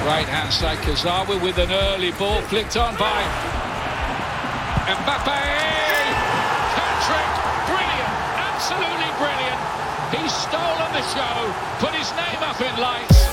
right-hand side, Kurzawa with an early ball flicked on by Mbappe. Hat-trick, brilliant, absolutely brilliant. He's stolen the show, put his name up in lights.